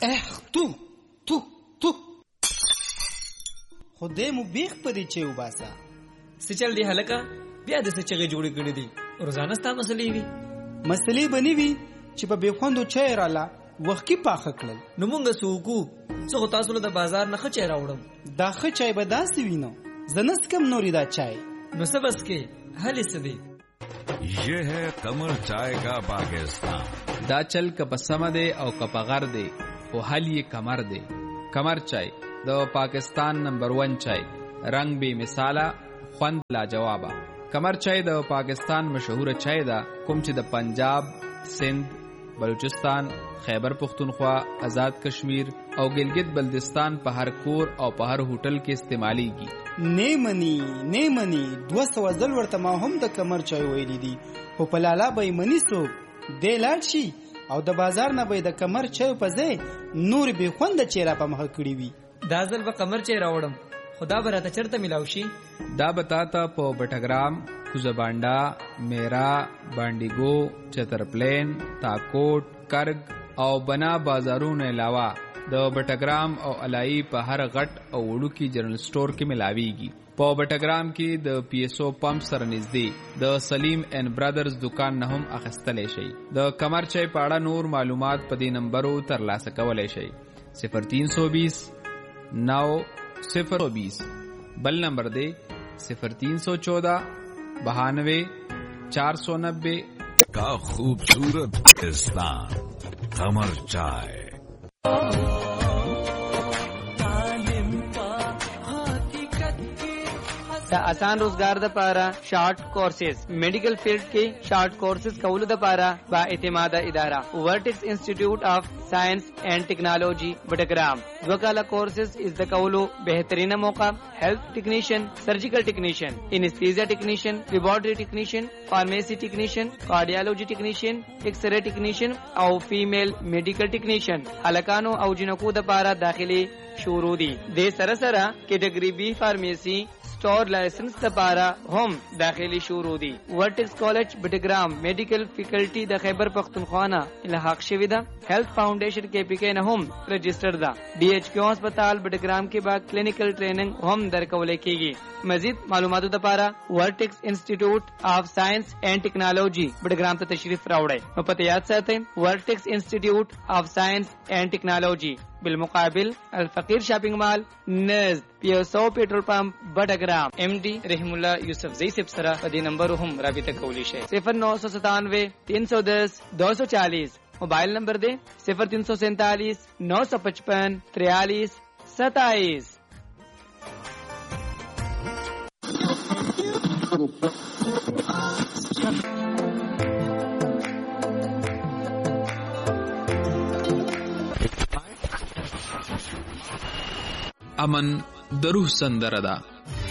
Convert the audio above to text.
تو خدای مو بیخ پدې چې وباسا سچل دی هلکا بیا د سچغه جوړې کړې دي روزانه ستا مسلې وي مسلې بنې وي چې په بخوندو چای رااله وخت کې پاخه کړل نو مونږ سوکو څو تاسو له بازار نه خچای راوړم دا خچای به داسې وینو زنس کم نوري دا چای نو سبس کې حل سدي یہ ہے قمر چائے کا پاکستان دا چل کپ سمدے او کپ غر دے او حل یہ کمر دے کمر چائے دا پاکستان نمبر 1 چائے رنگ بے مثالا خوند لا جوابا کمر چائے دا پاکستان مشهور چائے دا کوم چې د پنجاب سندھ بلوچستان خیبر پختونخوا آزاد کشمیر او گلگت بلدستان په هر کور او په هر هوټل کې استعمالیږي نیمنی 200 ځل ورته ما هم د کمر چای ویلې دي په پلالا به منی سو د لاړ شي او د بازار نه به د کمر چای په ځای نور به خوند چیرې په مخ کړی وي دا ځل به کمر چای راوړم خدا به راته چرته ملاو شي دا بتاتا په بټګرام کوزبانډا میرا بانډیګو چترپلین تاکوټ کرګ او بنا بازارونو علاوه د بټګرام او علای په هر غټ او وړوکی جنرال سٹور کې ملاويږي په بټګرام کې د پی ایس او پمپ سره نږدې د سلیم اینڈ برادرز دکان نه هم اخیستلی شي د کمر چای په اړه نور معلومات په دې نمبرو ترلاسه کولی شي 0320 9020 بل نمبر دی 0314 92 490 کا خوبصورت پاکستان قمر چائے د آسان روزګار د پاره شارټ کورسز میډیکل فیلډ کې شارټ کورسز کولو د پاره با اعتماده اداره ورټکس انسټیټیوټ اف ساينس اینڈ ټیکنالوژي بټګرام وکاله کورسز از د کولو بهترینه موقع هیلث ټیکنیشن سرجیکل ټیکنیشن انستیزیا ټیکنیشن لیبارټری ټیکنیشن فارمیسی ټیکنیشن کارډیالوجي ټیکنیشن ایکس رے ټیکنیشن او فیمیل میډیکل ټیکنیشن هلکانو او جنکو د پاره داخلي شروع دي د سره سره کیټګری بی فارمیسی store licence दपारा हम दाखिली शुरू दी vertex college Battagram medical faculty the Khyber पख्तूनख्वा इलाहाक शविदा हेल्थ फाउंडेशन के पीके न हम रजिस्टर्ड दा डीएचक्यू अस्पताल बटग्राम के बाद क्लिनिकल ट्रेनिंग हम दरकवले कीगी मजीद मालूमात दपारा vertex institute of science and technology Battagram ता तशरीफ रावड़े पता याद साथे vertex institute of science and technology بالمقابل الفقیر شاپنگ مال نزد پیوسو پیټرول پمپ بټګرام ام ډی رحم الله یوسف زئی صاحب سره په دې نمبر هم رابطه کولی شئ 0997 310 240 موبایل نمبر دی 0347 955 43 27 امن د روح سندره ده